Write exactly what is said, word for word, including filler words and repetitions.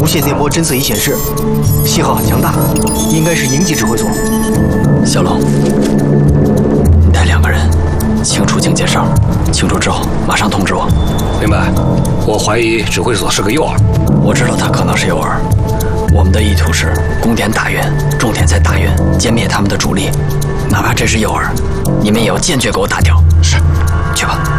线电波侦测仪显示，信号很强大，应该是营级指挥所。 小龙，你带两个人清除警戒哨，清除之后马上通知我。 明白。我怀疑指挥所是个诱饵。 我知道他可能是诱饵。我们的意图是攻点大院，重点在大院歼灭他们的主力，哪怕这是诱饵，你们也要坚决给我打掉。 是， 去吧。